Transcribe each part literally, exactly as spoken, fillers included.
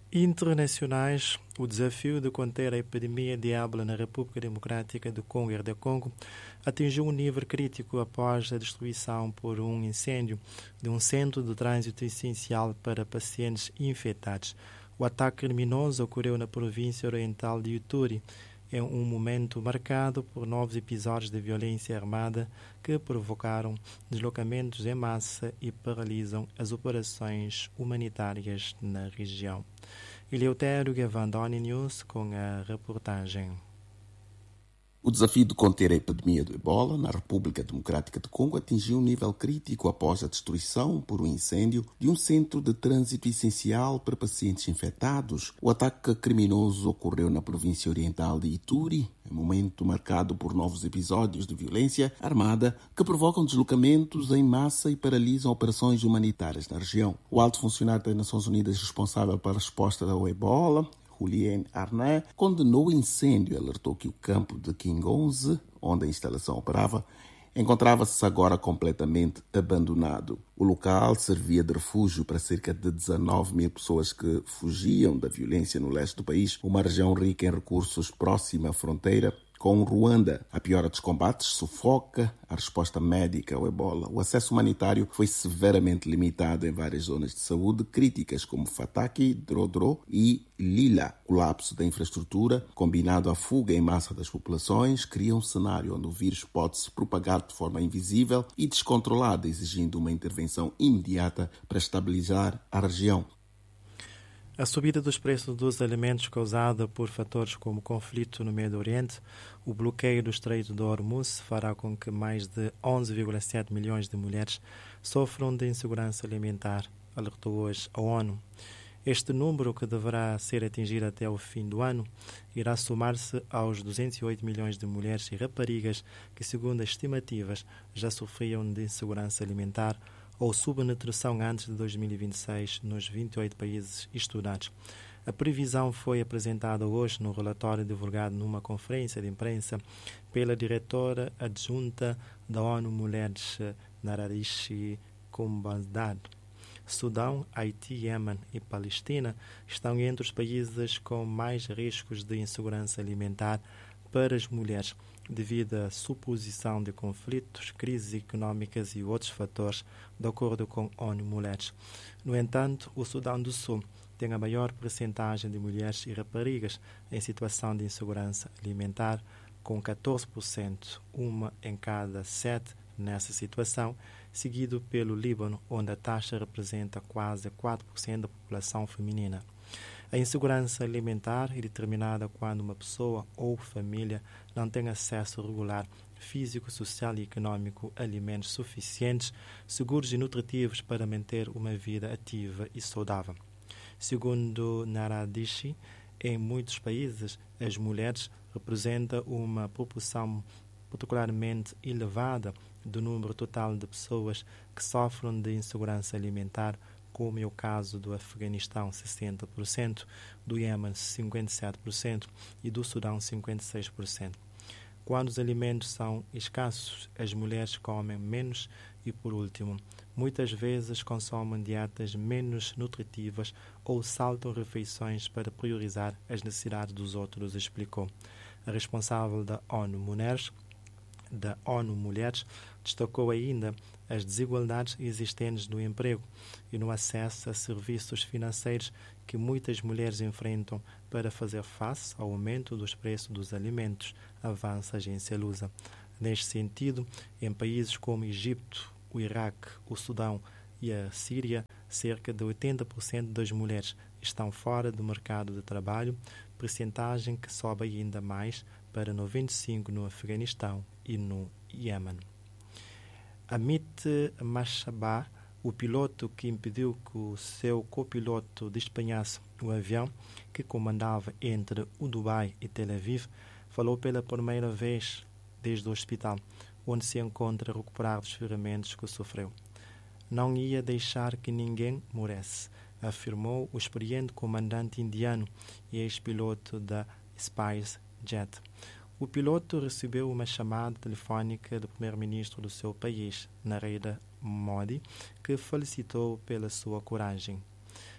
Internacionais, o desafio de conter a epidemia de ébola na República Democrática do Congo e R D Congo atingiu um nível crítico após a destruição por um incêndio de um centro de trânsito essencial para pacientes infectados. O ataque criminoso ocorreu na província oriental de Ituri, em um momento marcado por novos episódios de violência armada que provocaram deslocamentos em massa e paralisam as operações humanitárias na região. Eleutério Gavandoni News com a reportagem. O desafio de conter a epidemia do ebola na República Democrática do Congo atingiu um nível crítico após a destruição por um incêndio de um centro de trânsito essencial para pacientes infectados. O ataque criminoso ocorreu na província oriental de Ituri, em momento marcado por novos episódios de violência armada que provocam deslocamentos em massa e paralisam operações humanitárias na região. O alto funcionário das Nações Unidas responsável pela resposta ao ebola, Julien Arnay, condenou o incêndio e alertou que o campo de Kingonze, onde a instalação operava, encontrava-se agora completamente abandonado. O local servia de refúgio para cerca de dezanove mil pessoas que fugiam da violência no leste do país, uma região rica em recursos próxima à fronteira com Ruanda. A piora dos combates sufoca a resposta médica ao ebola. O acesso humanitário foi severamente limitado em várias zonas de saúde críticas, como Fataki, Drodro e Lila. O colapso da infraestrutura, combinado à fuga em massa das populações, cria um cenário onde o vírus pode se propagar de forma invisível e descontrolada, exigindo uma intervenção imediata para estabilizar a região. A subida dos preços dos alimentos causada por fatores como o conflito no Médio Oriente, o bloqueio do Estreito de Hormuz fará com que mais de onze vírgula sete milhões de mulheres sofram de insegurança alimentar, alertou hoje a ONU. Este número, que deverá ser atingido até o fim do ano, irá somar-se aos duzentos e oito milhões de mulheres e raparigas que, segundo as estimativas, já sofriam de insegurança alimentar ou subnutrição antes de dois mil e vinte e seis nos vinte e oito países estudados. A previsão foi apresentada hoje no relatório divulgado numa conferência de imprensa pela diretora adjunta da ONU Mulheres, Naradishi Kumbandad. Sudão, Haiti, Iêmen e Palestina estão entre os países com mais riscos de insegurança alimentar para as mulheres, devido à suposição de conflitos, crises económicas e outros fatores, de acordo com a ONU Mulheres. No entanto, o Sudão do Sul tem a maior percentagem de mulheres e raparigas em situação de insegurança alimentar, com catorze por cento, uma em cada sete nessa situação, seguido pelo Líbano, onde a taxa representa quase quatro por cento da população feminina. A insegurança alimentar é determinada quando uma pessoa ou família não tem acesso regular físico, social e econômico a alimentos suficientes, seguros e nutritivos para manter uma vida ativa e saudável. Segundo Naradishi, em muitos países, as mulheres representam uma proporção particularmente elevada do número total de pessoas que sofrem de insegurança alimentar, como é o caso do Afeganistão, sessenta por cento, do Iêmen, cinquenta e sete por cento e do Sudão, cinquenta e seis por cento. Quando os alimentos são escassos, as mulheres comem menos e, por último, muitas vezes consomem dietas menos nutritivas ou saltam refeições para priorizar as necessidades dos outros, explicou. A responsável da ONU Mulheres da ONU Mulheres destacou ainda as desigualdades existentes no emprego e no acesso a serviços financeiros que muitas mulheres enfrentam para fazer face ao aumento dos preços dos alimentos, avança a agência Lusa. Neste sentido, em países como Egito, o Iraque, o Sudão e a Síria, cerca de oitenta por cento das mulheres estão fora do mercado de trabalho, percentagem que sobe ainda mais para noventa e cinco por cento no Afeganistão e no Iêmen. Amit Mashabah, o piloto que impediu que o seu copiloto despenhasse o avião que comandava entre o Dubai e Tel Aviv, falou pela primeira vez desde o hospital, onde se encontra a recuperar dos ferimentos que sofreu. Não ia deixar que ninguém morresse, afirmou o experiente comandante indiano e ex-piloto da SpiceJet. O piloto recebeu uma chamada telefónica do primeiro-ministro do seu país, Narendra Modi, que felicitou pela sua coragem.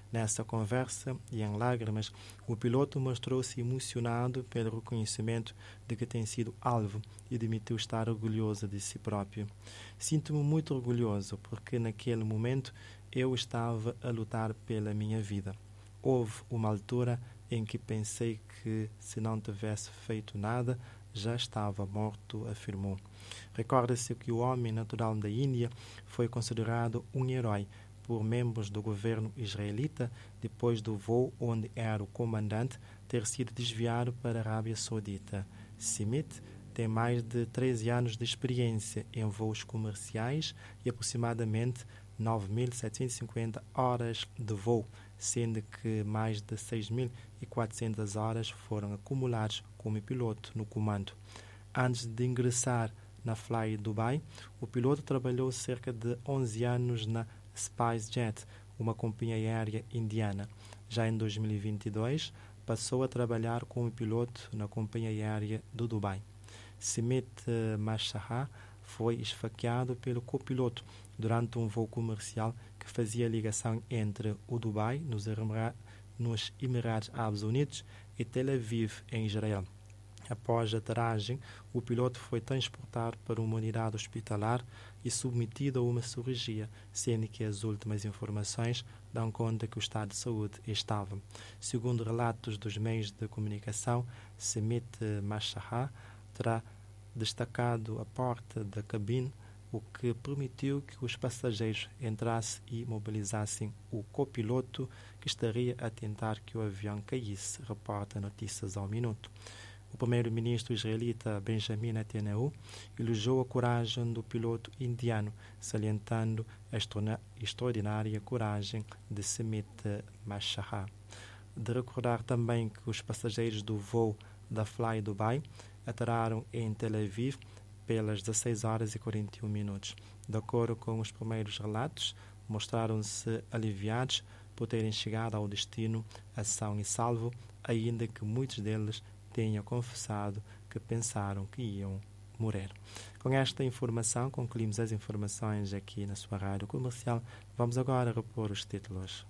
Nessa conversa e em lágrimas, o piloto mostrou-se emocionado pelo reconhecimento de que tem sido alvo e admitiu estar orgulhoso de si próprio. Sinto-me muito orgulhoso porque naquele momento eu estava a lutar pela minha vida. Houve uma altura em que pensei que, se não tivesse feito nada, já estava morto, afirmou. Recorda-se que o homem natural da Índia foi considerado um herói por membros do governo israelita depois do voo onde era o comandante ter sido desviado para a Arábia Saudita. Smith tem mais de treze anos de experiência em voos comerciais e aproximadamente nove mil setecentas e cinquenta horas de voo, sendo que mais de seis mil e quatrocentas horas foram acumuladas como piloto no comando. Antes de ingressar na Fly Dubai, o piloto trabalhou cerca de onze anos na SpiceJet, uma companhia aérea indiana. Já em dois mil e vinte e dois, passou a trabalhar como piloto na companhia aérea do Dubai. Smith Mashaha foi esfaqueado pelo copiloto durante um voo comercial que fazia ligação entre o Dubai, nos, Emira- nos Emirados Árabes Unidos, e Tel Aviv, em Israel. Após a aterragem, o piloto foi transportado para uma unidade hospitalar e submetido a uma cirurgia, sendo que as últimas informações dão conta que o estado de saúde é estável. Segundo relatos dos meios de comunicação, Smith Mashaha terá destacado a porta da cabine, o que permitiu que os passageiros entrassem e mobilizassem o copiloto, que estaria a tentar que o avião caísse, reporta Notícias ao Minuto. O primeiro-ministro israelita Benjamin Netanyahu elogiou a coragem do piloto indiano, salientando a extraordinária coragem de Smith Mashaha. De recordar também que os passageiros do voo da Fly Dubai aterraram em Tel Aviv pelas dezasseis horas e quarenta e um minutos. De acordo com os primeiros relatos, mostraram-se aliviados por terem chegado ao destino a são e salvo, ainda que muitos deles tenham confessado que pensaram que iam morrer. Com esta informação, concluímos as informações aqui na sua rádio comercial. Vamos agora repor os títulos.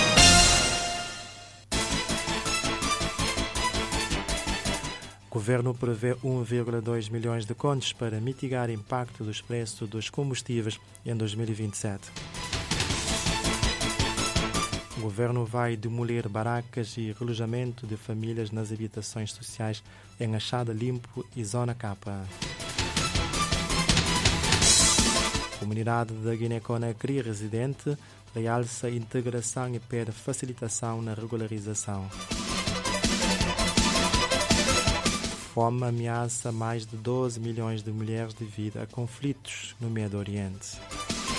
O governo prevê um vírgula dois milhões de contos para mitigar o impacto dos preços dos combustíveis em dois mil e vinte e sete. O governo vai demolir barracas e relojamento de famílias nas habitações sociais em Achada Limpo e Zona Capa. A comunidade da Guiné-Conakry residente realça a integração e pede facilitação na regularização. Fome ameaça mais de doze milhões de mulheres devido a conflitos no Médio Oriente.